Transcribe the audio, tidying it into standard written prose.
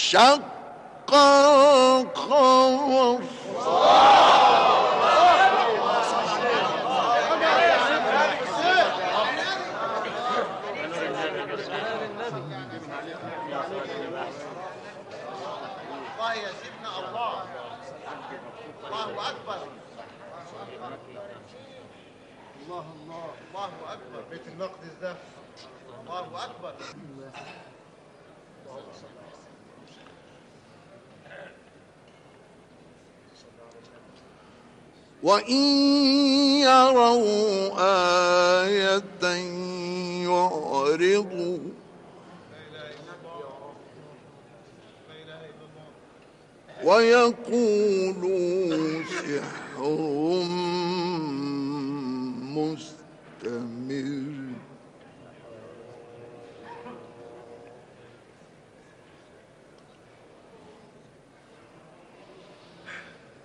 وانشق القمر الله يزيدنا الله. الله أكبر. الله الله الله أكبر. بيت المقدس ده الله أكبر. وإن يروا آية يعرضوا ويقولوا سحر مستمر